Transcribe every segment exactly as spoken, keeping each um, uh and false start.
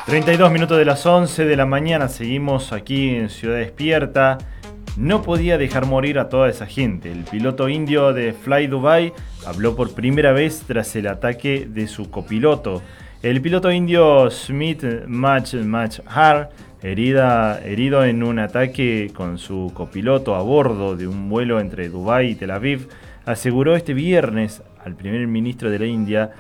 treinta y dos minutos de las once de la mañana, seguimos aquí en Ciudad Despierta. No podía dejar morir a toda esa gente. El piloto indio de Fly Dubai habló por primera vez tras el ataque de su copiloto. El piloto indio Smith Machhar, herida, herido en un ataque con su copiloto a bordo de un vuelo entre Dubái y Tel Aviv, aseguró este viernes al primer ministro de la India,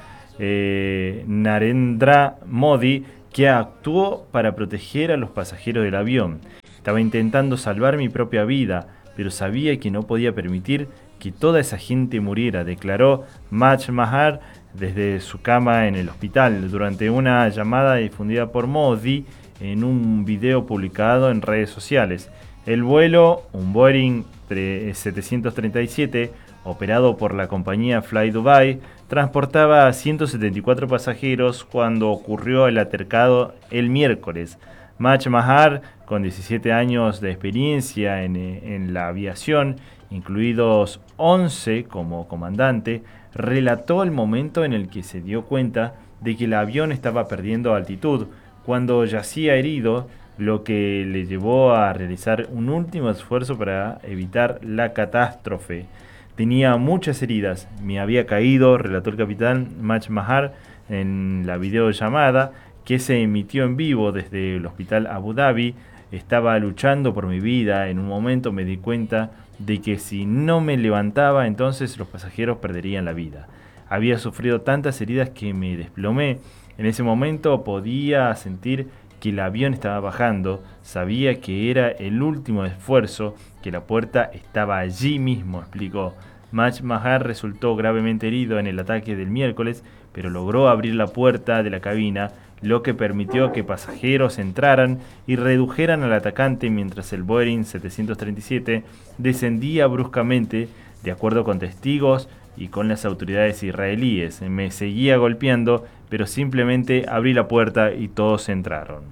eh, Narendra Modi, que actuó para proteger a los pasajeros del avión. Estaba intentando salvar mi propia vida, pero sabía que no podía permitir que toda esa gente muriera, declaró Machhar desde su cama en el hospital durante una llamada difundida por Modi en un video publicado en redes sociales. El vuelo, un Boeing setecientos treinta y siete, operado por la compañía Fly Dubai, transportaba a ciento setenta y cuatro pasajeros cuando ocurrió el altercado el miércoles. Machhar, con diecisiete años de experiencia en, en la aviación, incluidos once como comandante, relató el momento en el que se dio cuenta de que el avión estaba perdiendo altitud cuando yacía herido, lo que le llevó a realizar un último esfuerzo para evitar la catástrofe. Tenía muchas heridas, me había caído, relató el capitán Machhar en la videollamada que se emitió en vivo desde el hospital Abu Dhabi. Estaba luchando por mi vida. En un momento me di cuenta de que si no me levantaba, entonces los pasajeros perderían la vida. Había sufrido tantas heridas que me desplomé. En ese momento podía sentir que el avión estaba bajando. Sabía que era el último esfuerzo, que la puerta estaba allí mismo, explicó. Machhar resultó gravemente herido en el ataque del miércoles, pero logró abrir la puerta de la cabina, lo que permitió que pasajeros entraran y redujeran al atacante mientras el Boeing setecientos treinta y siete descendía bruscamente, de acuerdo con testigos y con las autoridades israelíes. Me seguía golpeando, pero simplemente abrí la puerta y todos entraron.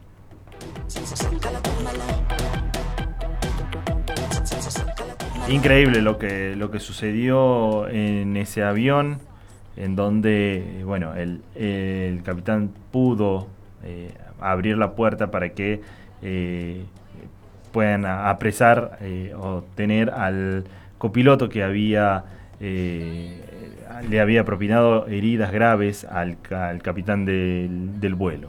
Increíble lo que, lo que sucedió en ese avión, en donde bueno, el, el capitán pudo eh, abrir la puerta para que eh, puedan apresar eh, o tener al copiloto que había eh, le había propinado heridas graves al, al capitán del, del vuelo.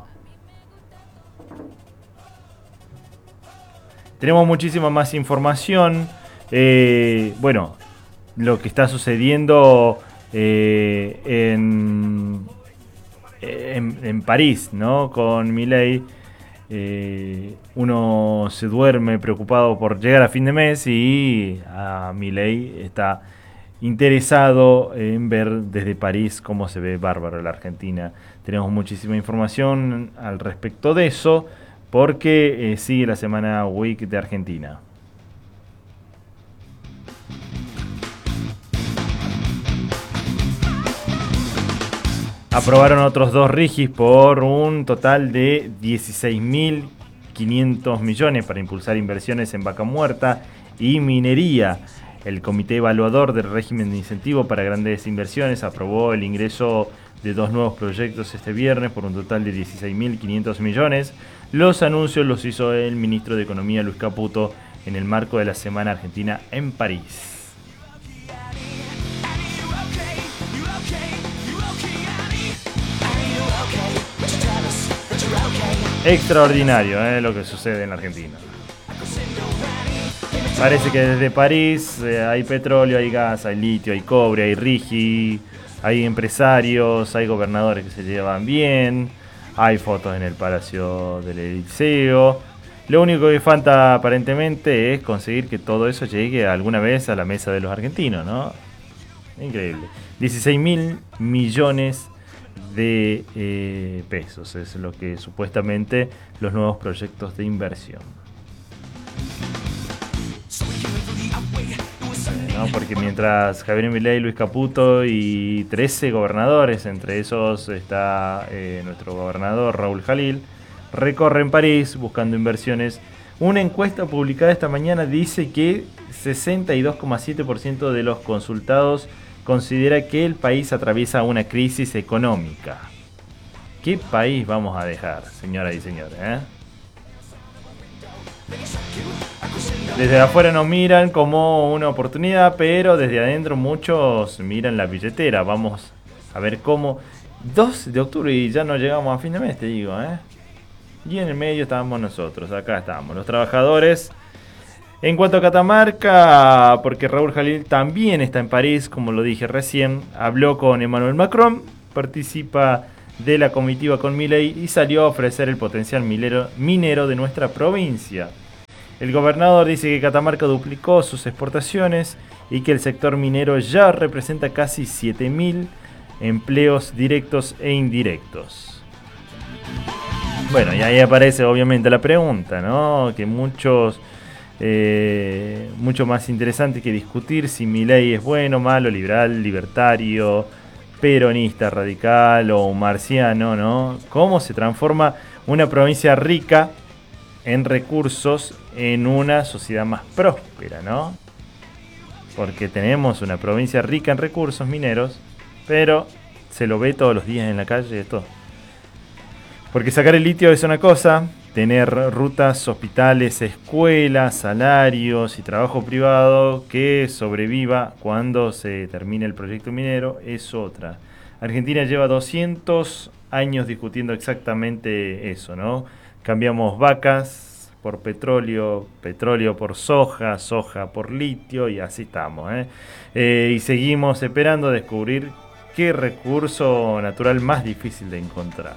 Tenemos muchísima más información. Eh, bueno, lo que está sucediendo eh, en, en, en París, ¿no? Con Milei, eh, uno se duerme preocupado por llegar a fin de mes y a Milei está interesado en ver desde París cómo se ve bárbaro la Argentina. Tenemos muchísima información al respecto de eso porque eh, sigue la semana Week de Argentina. Aprobaron otros dos rigis por un total de dieciséis mil quinientos millones para impulsar inversiones en vaca muerta y minería. El Comité Evaluador del Régimen de Incentivo para Grandes Inversiones aprobó el ingreso de dos nuevos proyectos este viernes por un total de dieciséis mil quinientos millones. Los anuncios los hizo el ministro de Economía, Luis Caputo, en el marco de la Semana Argentina en París. Extraordinario eh, lo que sucede en Argentina. Parece que desde París eh, hay petróleo, hay gas, hay litio, hay cobre, hay rigi, hay empresarios, hay gobernadores que se llevan bien, hay fotos en el Palacio del Eliseo. Lo único que falta aparentemente es conseguir que todo eso llegue alguna vez a la mesa de los argentinos, ¿no? Increíble. dieciséis mil millones de eh, pesos es lo que supuestamente los nuevos proyectos de inversión, ¿no? Porque mientras Javier Milei, Luis Caputo y trece gobernadores, entre esos está eh, nuestro gobernador Raúl Jalil, recorren París buscando inversiones, una encuesta publicada esta mañana dice que sesenta y dos coma siete por ciento de los consultados considera que el país atraviesa una crisis económica. ¿Qué país vamos a dejar, señoras y señores? ¿eh? Desde afuera nos miran como una oportunidad, pero desde adentro muchos miran la billetera. Vamos a ver cómo... dos de octubre y ya no llegamos a fin de mes, te digo, ¿eh? Y en el medio estábamos nosotros, acá estamos, los trabajadores. En cuanto a Catamarca, porque Raúl Jalil también está en París, como lo dije recién, habló con Emmanuel Macron, participa de la comitiva con Milei y salió a ofrecer el potencial minero, minero de nuestra provincia. El gobernador dice que Catamarca duplicó sus exportaciones y que el sector minero ya representa casi siete mil empleos directos e indirectos. Bueno, y ahí aparece obviamente la pregunta, ¿no? Que muchos, eh, mucho más interesante que discutir si Milei es bueno, malo, liberal, libertario, peronista, radical o marciano, ¿no? ¿Cómo se transforma una provincia rica en recursos en una sociedad más próspera, ¿no? Porque tenemos una provincia rica en recursos mineros, pero se lo ve todos los días en la calle esto. Porque sacar el litio es una cosa, tener rutas, hospitales, escuelas, salarios y trabajo privado que sobreviva cuando se termine el proyecto minero es otra. Argentina lleva doscientos años discutiendo exactamente eso, ¿no? Cambiamos vacas por petróleo, petróleo por soja, soja por litio y así estamos, ¿eh? Eh, y seguimos esperando descubrir qué recurso natural más difícil de encontrar.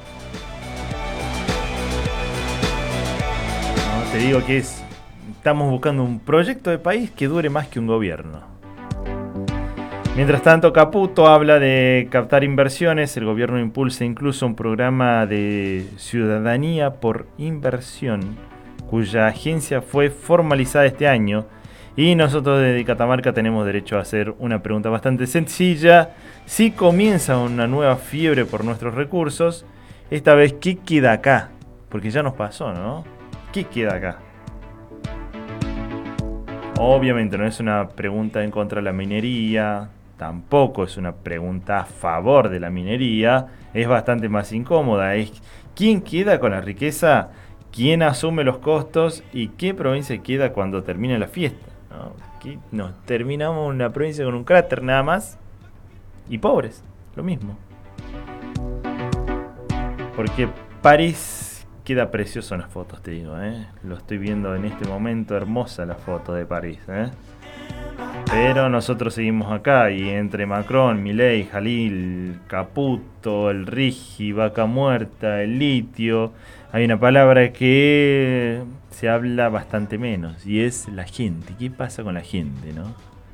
No, te digo que es, estamos buscando un proyecto de país que dure más que un gobierno. Mientras tanto, Caputo habla de captar inversiones. El gobierno impulsa incluso un programa de ciudadanía por inversión, cuya agencia fue formalizada este año. Y nosotros desde Catamarca tenemos derecho a hacer una pregunta bastante sencilla. Si comienza una nueva fiebre por nuestros recursos, esta vez, ¿qué queda acá? Porque ya nos pasó, ¿no? ¿Qué queda acá? Obviamente no es una pregunta en contra de la minería, tampoco es una pregunta a favor de la minería, es bastante más incómoda. Es ¿quién queda con la riqueza? ¿Quién asume los costos? ¿Y qué provincia queda cuando termine la fiesta? ¿No? ¿Qué? Nos terminamos una provincia con un cráter nada más y pobres, lo mismo. Porque París queda precioso en las fotos, te digo, ¿eh? Lo estoy viendo en este momento, hermosa la foto de París, ¿eh? Pero nosotros seguimos acá y entre Macron, Milei, Jalil, Caputo, el Rigi, Vaca Muerta, el litio, hay una palabra que se habla bastante menos y es la gente. ¿Qué pasa con la gente, no?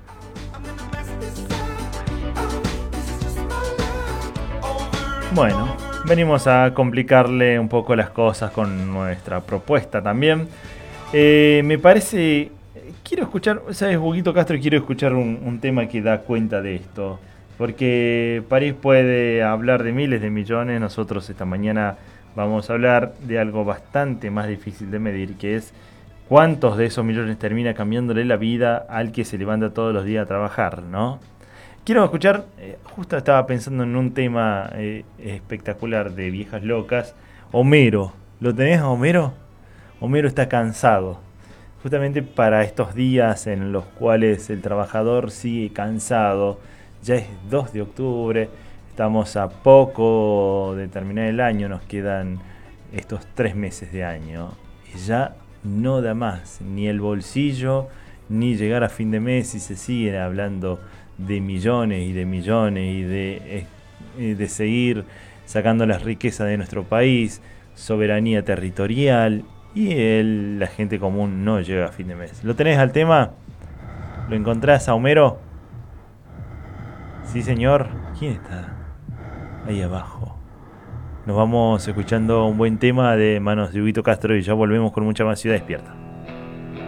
Bueno, venimos a complicarle un poco las cosas con nuestra propuesta también. Eh, me parece... Quiero escuchar, ¿sabes, Huguito Castro? Quiero escuchar un, un tema que da cuenta de esto. Porque París puede hablar de miles de millones. Nosotros esta mañana vamos a hablar de algo bastante más difícil de medir, que es cuántos de esos millones termina cambiándole la vida al que se levanta todos los días a trabajar, ¿no? Quiero escuchar, eh, justo estaba pensando en un tema eh, espectacular de Viejas Locas. Homero, ¿lo tenés a Homero? Homero está cansado. Justamente para estos días en los cuales el trabajador sigue cansado. Ya es dos de octubre, estamos a poco de terminar el año, nos quedan estos tres meses de año. Y ya no da más, ni el bolsillo, ni llegar a fin de mes y se siguen hablando de millones y de millones y de, de seguir sacando las riquezas de nuestro país, soberanía territorial. Y el, la gente común no llega a fin de mes. ¿Lo tenés al tema? ¿Lo encontrás a Homero? Sí, señor. ¿Quién está ahí abajo? Nos vamos escuchando un buen tema de manos de Huguito Castro y ya volvemos con mucha más Ciudad Despierta.